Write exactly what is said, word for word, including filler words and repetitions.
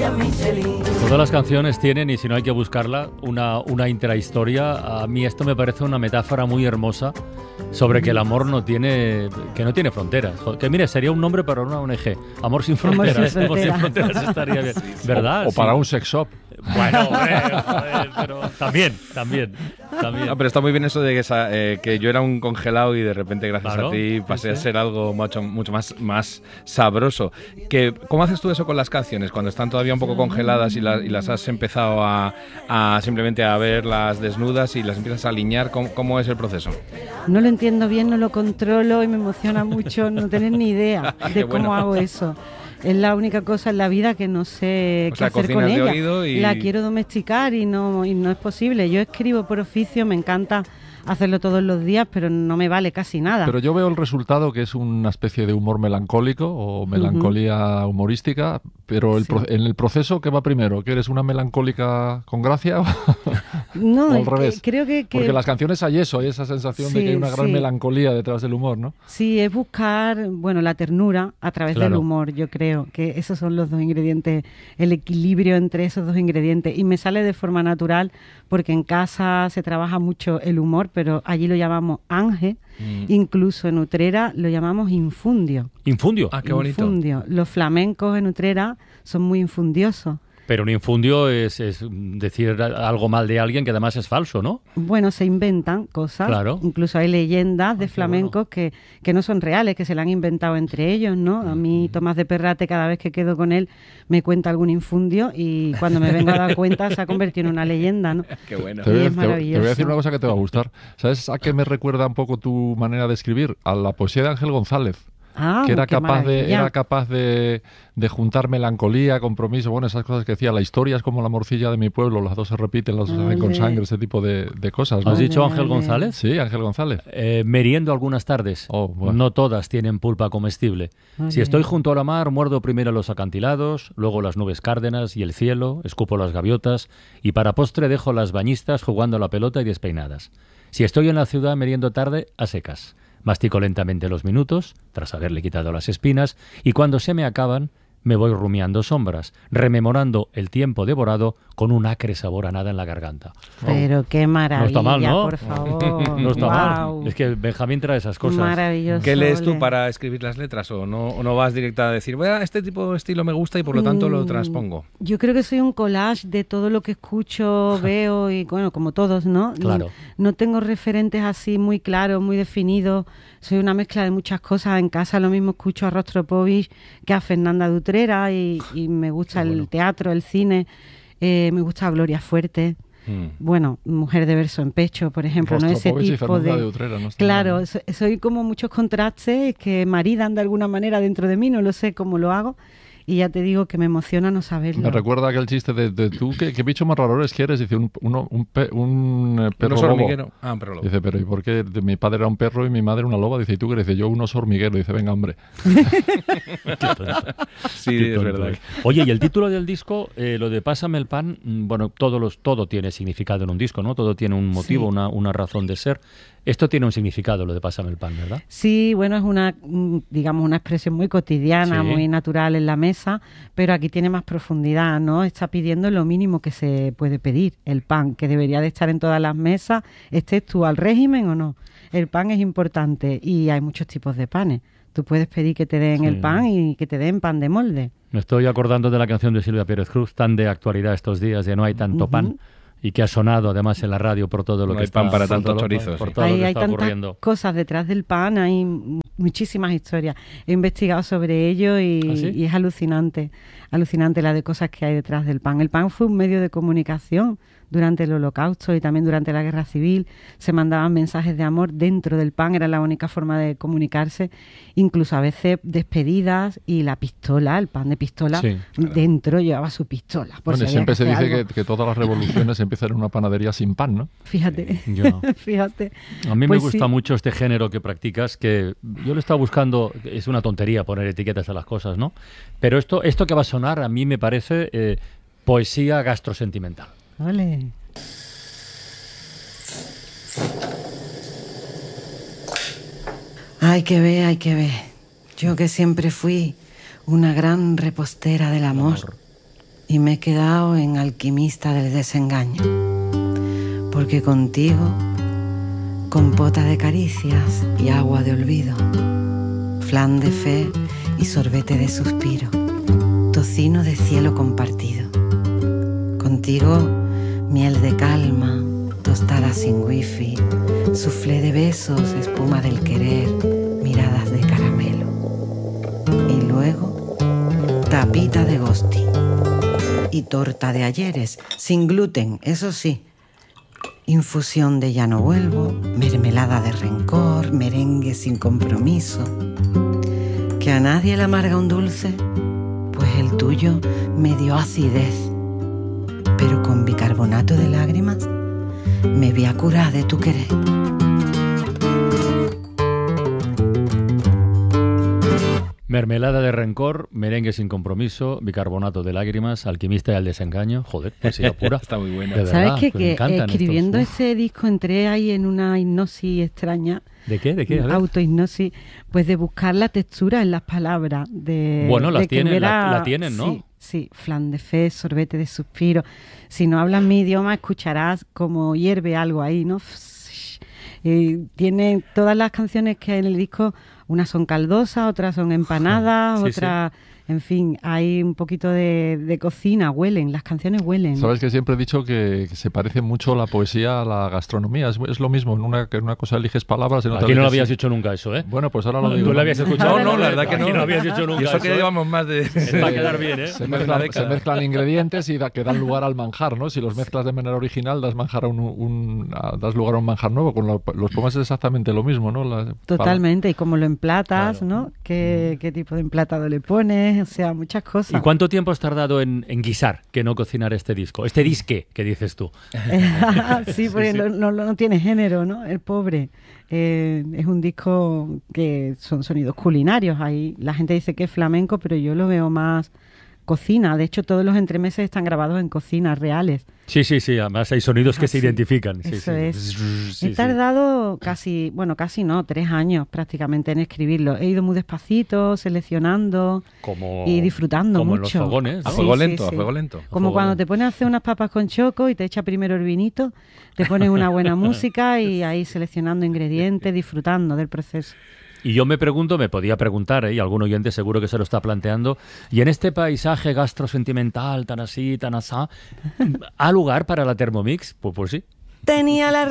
Todas las canciones tienen, y si no hay que buscarla, una, una intrahistoria. A mí esto me parece una metáfora muy hermosa sobre que el amor no tiene, que no tiene fronteras. Que mire, sería un nombre para una O N G. Amor sin fronteras. Amor sin, Amor sin fronteras estaría bien. ¿Verdad? O, o para sí. Un sex shop. Bueno, hombre, joder, pero también, también, también. No, pero está muy bien eso de que, eh, que yo era un congelado y de repente gracias claro, a ti pasé sí, sí. a ser algo mucho, mucho más, más sabroso. Que, ¿cómo haces tú eso con las canciones cuando están todavía un poco congeladas y, la, y las has empezado a, a simplemente a verlas desnudas y las empiezas a alinear? ¿Cómo, cómo es el proceso? No lo entiendo bien, no lo controlo y me emociona mucho no tener ni idea de cómo bueno. hago eso. Es la única cosa en la vida que no sé o qué sea, hacer con ella. Y... La quiero domesticar y no, y no es posible. Yo escribo por oficio, me encanta hacerlo todos los días, pero no me vale casi nada. Pero yo veo el resultado, que es una especie de humor melancólico o melancolía uh-huh. humorística, pero el sí. pro- en el proceso, ¿qué va primero? ¿Que eres una melancólica con gracia? No, o al revés. Que, creo que, que... Porque en las canciones hay eso, hay esa sensación sí, de que hay una gran sí. melancolía detrás del humor, ¿no? Sí, es buscar, bueno, la ternura a través claro. del humor, yo creo, que esos son los dos ingredientes, el equilibrio entre esos dos ingredientes, y me sale de forma natural, porque en casa se trabaja mucho el humor, pero allí lo llamamos Ángel, mm. incluso en Utrera lo llamamos infundio. ¿Infundio? Ah, qué bonito. Infundio. Los flamencos en Utrera son muy infundiosos. Pero un infundio es, es decir algo mal de alguien que además es falso, ¿no? Bueno, se inventan cosas. Claro. Incluso hay leyendas de Ay, flamencos bueno. que, que no son reales, que se la han inventado entre ellos, ¿no? A mí Tomás de Perrate, cada vez que quedo con él, me cuenta algún infundio y cuando me vengo a dar cuenta se ha convertido en una leyenda, ¿no? Qué bueno. Te voy, y a, es maravilloso. te voy a decir una cosa que te va a gustar. ¿Sabes a qué me recuerda un poco tu manera de escribir? A la poesía de Ángel González. Ah, que era capaz, maravilla. de, era capaz de, de juntar melancolía, compromiso, bueno, esas cosas que decía, la historia es como la morcilla de mi pueblo, las dos se repiten, las dos se hacen con sangre, ese tipo de, de cosas, ¿no? ¿Has dicho Ángel González? Sí, Ángel González. Eh, meriendo algunas tardes. Oh, bueno. No todas tienen pulpa comestible. Oye. Si estoy junto a la mar, muerdo primero los acantilados, luego las nubes cárdenas y el cielo, escupo las gaviotas y para postre dejo las bañistas jugando a la pelota y despeinadas. Si estoy en la ciudad meriendo tarde, a secas. Mastico lentamente los minutos, tras haberle quitado las espinas, y cuando se me acaban, me voy rumiando sombras, rememorando el tiempo devorado con un acre sabor a nada en la garganta. Pero oh. qué maravilla, no está mal, ¿no? por favor. No está wow. mal. Es que Benjamín trae esas cosas. Maravilloso. ¿Qué lees tú para escribir las letras? ¿O no, o no vas directa a decir, bueno, este tipo de estilo me gusta y por lo tanto lo transpongo? Yo creo que soy un collage de todo lo que escucho, veo y, bueno, como todos, ¿no? Claro. No, no tengo referentes así muy claros, muy definidos. Soy una mezcla de muchas cosas. En casa lo mismo escucho a Rostropovich que a Fernanda de Utrera y, y me gusta bueno. el teatro, el cine, eh, me gusta Gloria Fuerte. Mm. Bueno, Mujer de verso en pecho, por ejemplo, no ese tipo de, de Utrera, no claro, mal. Soy como muchos contrastes que maridan de alguna manera dentro de mí, no lo sé cómo lo hago. Y ya te digo que me emociona no saberlo. Me recuerda aquel chiste de, de tú, ¿qué, ¿qué bicho más raro eres que eres? Dice, un, uno, un, pe, un perro lobo. hormiguero. Ah, un perro lobo. Dice, pero ¿y por qué? Mi padre era un perro y mi madre una loba. Dice, ¿y tú qué? Dice, yo un oso hormiguero. Dice, venga, hombre. Sí, Qué es verdad. Oye, y el título del disco, eh, lo de Pásame el pan, bueno, todo, los, todo tiene significado en un disco, ¿no? Todo tiene un motivo, sí. una, una razón de ser. Esto tiene un significado, lo de Pásame el pan, ¿verdad? Sí, bueno, es una, digamos, una expresión muy cotidiana, sí. muy natural en la mesa, pero aquí tiene más profundidad, ¿no? Está pidiendo lo mínimo que se puede pedir, el pan, que debería de estar en todas las mesas, estés tú al régimen o no. El pan es importante y hay muchos tipos de panes. Tú puedes pedir que te den sí. el pan y que te den pan de molde. Me estoy acordando de la canción de Silvia Pérez Cruz, tan de actualidad estos días, de No hay tanto uh-huh. pan. Y que ha sonado además en la radio por todo lo no que está... No hay pan para tantos chorizos. Por todo hay, lo que hay está tantas ocurriendo. Cosas detrás del pan, hay muchísimas historias. He investigado sobre ello y, ¿Ah, sí? y es alucinante, alucinante la de cosas que hay detrás del pan. El pan fue un medio de comunicación durante el Holocausto y también durante la Guerra Civil. Se mandaban mensajes de amor dentro del pan, era la única forma de comunicarse. Incluso a veces despedidas y la pistola, el pan de pistola, sí, claro. dentro llevaba su pistola. Por Bueno, si siempre se dice que, que todas las revoluciones revoluciones empiezan en una panadería sin pan, ¿no? Fíjate, yo. fíjate. A mí pues me gusta sí. mucho este género que practicas, que yo lo he estado buscando, es una tontería poner etiquetas a las cosas, ¿no? Pero esto, esto que va a sonar a mí me parece eh, poesía gastrosentimental. Vale. Hay que ver, hay que ver. Yo que siempre fui una gran repostera del amor, amor. y me he quedado en alquimista del desengaño, porque contigo, compota de caricias y agua de olvido, flan de fe y sorbete de suspiro, tocino de cielo compartido. Contigo, miel de calma, tostada sin wifi, soufflé de besos, espuma del querer, miradas de caramelo. Y luego, tapita de ghosting y torta de ayeres, sin gluten, eso sí. Infusión de ya no vuelvo, mermelada de rencor, merengue sin compromiso. ¿Que a nadie le amarga un dulce? Pues el tuyo me dio acidez. Pero con bicarbonato de lágrimas me vi a curar de tu querer. Mermelada de rencor, merengue sin compromiso, bicarbonato de lágrimas, alquimista y al desengaño. Joder, poesía pura. Está muy buena. De ¿Sabes verdad, qué? pues me Que encantan escribiendo estos. ese disco entré ahí en una hipnosis extraña. ¿De qué? ¿De qué? A ver. Autohipnosis, pues de buscar la textura en las palabras. De, Bueno, las de que tienen, hubiera- la- la tienen, ¿no? Sí, sí, flan de fe, sorbete de suspiro. Si no hablas mi idioma, escucharás como hierve algo ahí, ¿no? Eh, tiene todas las canciones que hay en el disco, unas son caldosas, otras son empanadas, Sí, otras... En fin, hay un poquito de, de cocina, huelen, las canciones huelen. Sabes que siempre he dicho que, que se parece mucho la poesía a la gastronomía. Es, es lo mismo, en una, que en una cosa eliges palabras, en otra Aquí no lo eliges- habías hecho nunca eso, ¿eh? Bueno, pues ahora lo digo. ¿Tú lo habías escuchado? No, no, la verdad que no. Aquí no lo habías hecho nunca. Y eso que ¿eh? llevamos más de... Es para quedar bien, ¿eh? Se Más de una mezclan, se década. mezclan ingredientes y da, que dan lugar al manjar, ¿no? Si los mezclas de manera original, das, manjar a un, un- a- das lugar a un manjar nuevo. Con lo- los poemas es exactamente lo mismo, ¿no? La- Totalmente, y como lo emplatas, Claro. ¿no? ¿Qué, ¿Qué tipo de emplatado le pones? O sea, muchas cosas. ¿Y cuánto tiempo has tardado en, en guisar que no cocinar este disco? Este disque, que dices tú. sí, porque sí. No, no, no tiene género, ¿no? El pobre. Eh, es un disco que son sonidos culinarios. Ahí la gente dice que es flamenco, pero yo lo veo más cocina. De hecho, todos los entremeses están grabados en cocinas reales. Sí, sí, sí. Además hay sonidos que Ah, se sí. identifican. Sí, Eso sí. es. Sí, He sí. tardado casi, bueno, casi no, tres años prácticamente en escribirlo. He ido muy despacito, seleccionando Como, y disfrutando como mucho. en los fogones, A ¿no? fuego Sí, lento, sí, a sí. fuego lento. Como fuego cuando lento. te pones a hacer unas papas con choco y te echa primero el vinito, te pones una buena música y ahí seleccionando ingredientes, disfrutando del proceso. Y yo me pregunto, me podía preguntar, ¿eh? Y algún oyente seguro que se lo está planteando, y en este paisaje gastrosentimental tan así, tan asá, ¿ha lugar para la Thermomix? Pues, pues sí. Tenía la